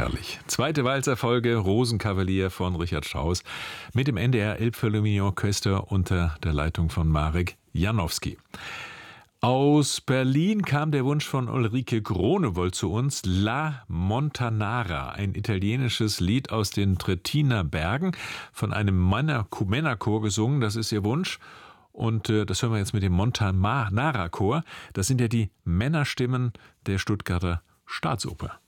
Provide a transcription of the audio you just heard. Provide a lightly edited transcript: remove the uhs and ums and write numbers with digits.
herrlich. Zweite Walzerfolge Rosenkavalier von Richard Strauss mit dem NDR Elbphilharmonie Orchester unter der Leitung von Marek Janowski. Aus Berlin kam der Wunsch von Ulrike Gronewold zu uns, La Montanara, ein italienisches Lied aus den Trettiner Bergen, von einem Männerchor gesungen, das ist ihr Wunsch. Und das hören wir jetzt mit dem Montanara-Chor. Das sind ja die Männerstimmen der Stuttgarter Staatsoper.